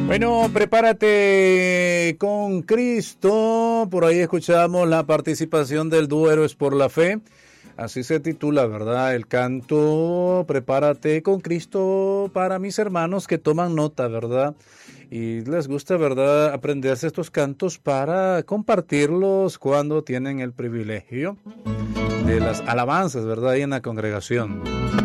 Bueno, prepárate con Cristo. Por ahí escuchamos la participación del dúo Héroes por la Fe. Así se titula, ¿verdad? El canto Prepárate con Cristo para mis hermanos que toman nota, ¿verdad? Y les gusta, ¿verdad?, aprenderse estos cantos para compartirlos cuando tienen el privilegio de las alabanzas, ¿verdad?, ahí en la congregación.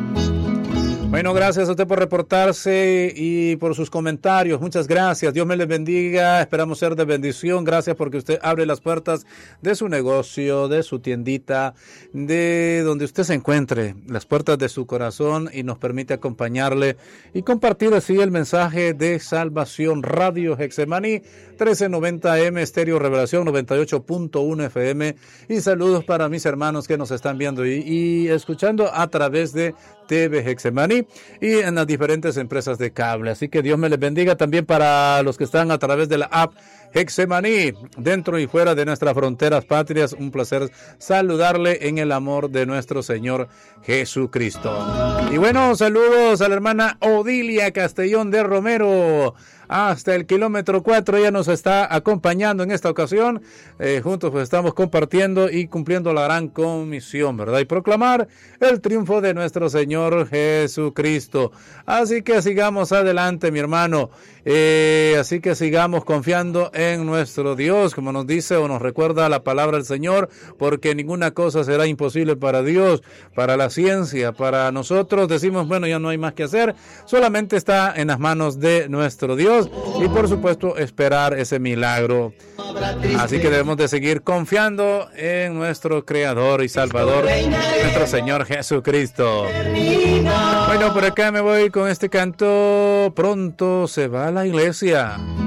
Bueno, gracias a usted por reportarse y por sus comentarios. Muchas gracias. Dios me les bendiga. Esperamos ser de bendición. Gracias porque usted abre las puertas de su negocio, de su tiendita, de donde usted se encuentre, las puertas de su corazón y nos permite acompañarle y compartir así el mensaje de salvación. Radio Getsemaní, 1390M, Estéreo Revelación, 98.1 FM. Y saludos para mis hermanos que nos están viendo y escuchando a través de TV Getsemaní y en las diferentes empresas de cable. Así que Dios me les bendiga también para los que están a través de la app Getsemaní, dentro y fuera de nuestras fronteras patrias. Un placer saludarle en el amor de nuestro Señor Jesucristo. Y bueno, saludos a la hermana Odilia Castellón de Romero. Hasta el kilómetro 4 ella nos está acompañando en esta ocasión. Juntos pues estamos compartiendo y cumpliendo la gran comisión, ¿verdad? Y proclamar el triunfo de nuestro Señor Jesucristo. Así que sigamos adelante, mi hermano. Así que sigamos confiando en nuestro Dios, como nos dice o nos recuerda la palabra del Señor, porque ninguna cosa será imposible para Dios, para la ciencia, para nosotros. Decimos, bueno, ya no hay más que hacer, solamente está en las manos de nuestro Dios y por supuesto esperar ese milagro. Así que debemos de seguir confiando en nuestro Creador y Salvador, nuestro Señor Jesucristo. Bueno, por acá me voy con este canto. Pronto se va a la iglesia.